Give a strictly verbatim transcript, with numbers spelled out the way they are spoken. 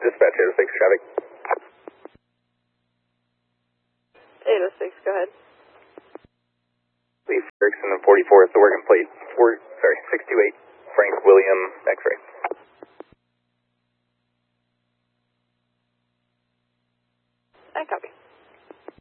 Dispatch eight oh six, traffic. eight oh six, go ahead. Lee Ferguson and forty-four is the working plate. Four, sorry, six two eight, Frank William, X-ray. I copy.